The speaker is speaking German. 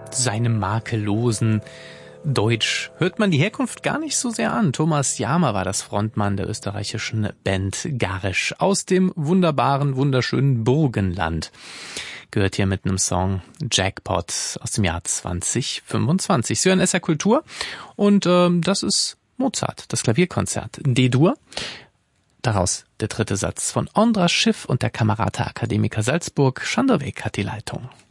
seinem makellosen Deutsch hört man die Herkunft gar nicht so sehr an. Thomas Jahmer war das Frontmann der österreichischen Band Garisch aus dem wunderbaren, wunderschönen Burgenland. Gehört hier mit einem Song Jackpot aus dem Jahr 2025. Sie hören SR Kultur und das ist Mozart, das Klavierkonzert D-Dur. Daraus der dritte Satz von Ondra Schiff und der Kamerata Akademiker Salzburg. Schanderweg hat die Leitung.